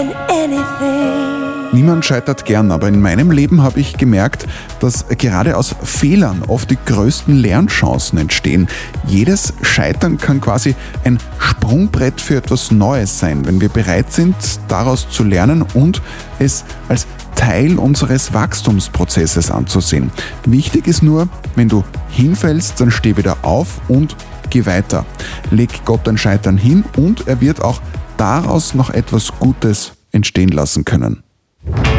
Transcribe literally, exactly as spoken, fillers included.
Niemand scheitert gern, aber in meinem Leben habe ich gemerkt, dass gerade aus Fehlern oft die größten Lernchancen entstehen. Jedes Scheitern kann quasi ein Sprungbrett für etwas Neues sein, wenn wir bereit sind, daraus zu lernen und es als Teil unseres Wachstumsprozesses anzusehen. Wichtig ist nur, wenn du hinfällst, dann steh wieder auf und geh weiter. Leg Gott dein Scheitern hin und er wird auch daraus noch etwas Gutes entstehen lassen können.